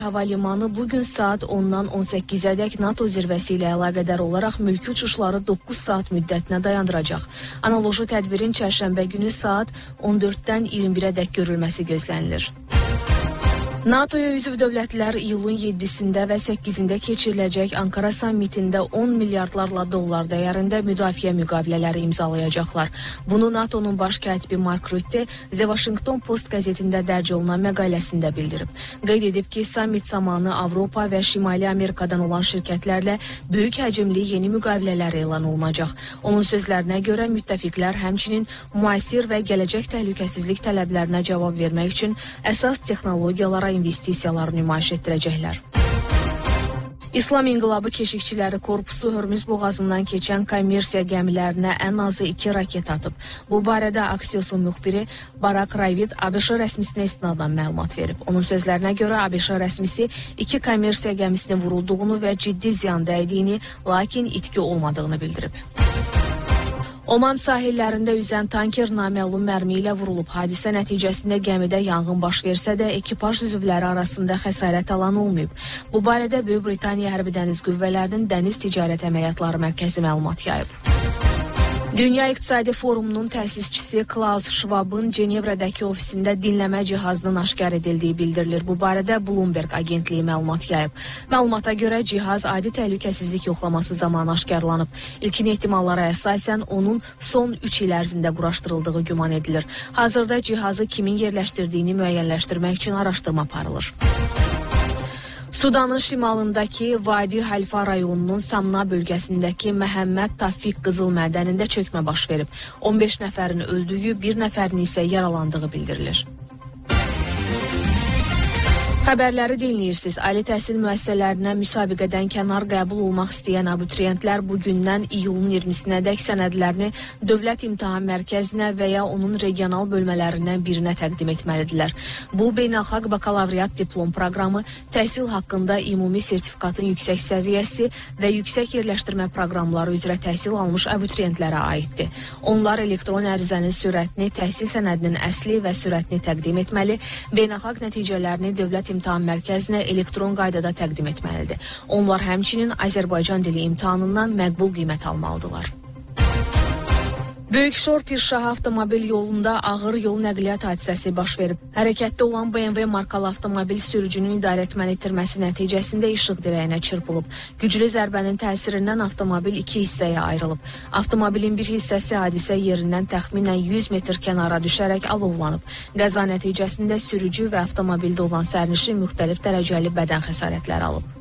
Hava limanı bugün saat 10-dan 18-ədək NATO zirvəsi ilə əlaqədar olaraq mülki uçuşları 9 saat müddətinə dayandıracaq. Analoji tədbirin çərşənbə günü saat 14-dən 21-ədək görülməsi gözlənilir. NATO-ya üzv dövlətlər iyulun 7-sində və 8-də keçiriləcək Ankara sammitində 10 milyardlarla dollar dəyərində müdafiə müqavilələri imzalayacaqlar. Bunu NATO-nun baş katibi Mark Rutte The Washington Post qəzetində dərc olunan məqaləsində bildirib. Qeyd edib ki, sammit zamanı Avropa və Şimali Amerikadan olan şirkətlərlə böyük həcmli yeni müqavilələr elan olunacaq. Onun sözlərinə görə müttəfiqlər həmçinin müasir və gələcək təhlükəsizlik tələblərinə cavab vermək üçün əsas texnologiyalara investisiyalar nümayiş etdirəcəklər. İslam İnqilabı Keşikçiləri Korpusu Hörmüz boğazından keçən kommersiya gəmilərinə ən azı 2 raket atıb. Bu barədə Axios-un müxbiri Barak Ravid ABŞ rəsmisinə istinadan məlumat verib. Onun sözlərinə görə ABŞ rəsmisi 2 kommersiya gəmisinin vurulduğunu və ciddi ziyan dəydiyini, lakin itki olmadığını bildirib. Oman sahillərində üzən tanker naməlum mərmi ilə vurulub. Hadisə nəticəsində gəmidə yanğın baş versə də ekipaj üzvləri arasında xəsarət alan olmayıb. Bu barədə Böyük Britaniya Hərbi Dəniz Qüvvələrinin Dəniz Ticarət Əməliyyatları Mərkəzi məlumat yayıb. Dünya İqtisadi Forumunun təsisçisi Klaus Schwab'ın Cenevrədəki ofisində dinləmə cihazının aşkar edildiyi bildirilir. Bu barədə Bloomberg agentliyi məlumat yayıb. Məlumata görə cihaz adi təhlükəsizlik yoxlaması zamanı aşkarlanıb. İlkin ehtimallara əsasən onun son 3 il ərzində quraşdırıldığı güman edilir. Hazırda cihazı kimin yerləşdirdiyini müəyyənləşdirmək üçün araşdırma aparılır. Sudanın şimalındakı Vadi Halfa rayonunun Samna bölgəsindəki Məhəmməd Tafiq qızıl mədənində çökmə baş verib. 15 nəfərin öldüyü, 1 nəfərin isə yaralandığı bildirilir. Xəbərləri dinləyirsiniz. Ali təhsil müəssisələrinə müsabiqədən kənar qəbul olmaq istəyən abituriyentlər bugündən iyulun 20-sinədək sənədlərini Dövlət İmtahan Mərkəzinə və ya onun regional bölmələrindən birinə təqdim etməlidirlər. Bu, beynəlxalq bakalavriat diplom proqramı, təhsil haqqında ümumi sertifikatın yüksək səviyyəsi və yüksək yerləşdirmə proqramları üzrə təhsil almış abituriyentlərə aiddir. Onlar elektron ərizənin sürətini, təhsil sənədinin əsli və sürətini təqdim etməli, beynəlxalq nəticələrini Dövlət İmtahan Mərkəzinə elektron qaydada təqdim etməlidir. Onlar həmçinin Azərbaycan dili imtahanından məqbul qiymət almalıdırlar. Böyük Şor Pirşah avtomobil yolunda ağır yol nəqliyyat hadisəsi baş verib. Hərəkətdə olan BMW markalı avtomobil sürücünün idarəetməni itirməsi nəticəsində işıq dirəyinə çırpılıb. Güclü zərbənin təsirindən avtomobil 2 hissəyə ayrılıb. Avtomobilin bir hissəsi hadisə yerindən təxminən 100 metr kənara düşərək alovlanıb. Qəza nəticəsində sürücü və avtomobildə olan sərnişin müxtəlif dərəcəli bədən xəsarətləri alıb.